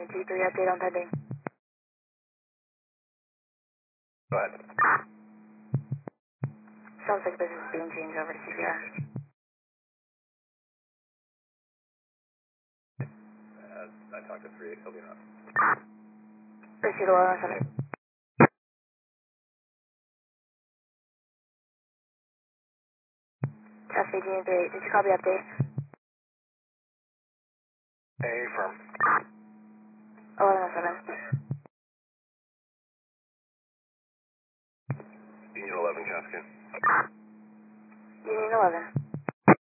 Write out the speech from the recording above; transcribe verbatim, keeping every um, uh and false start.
G three, update on pending. Go ahead. Sounds like this is being changed over to C P R. Uh, I talked to three, he'll be enough. Proceed to one oh seven. Test eighteen three, did you copy update? A firm.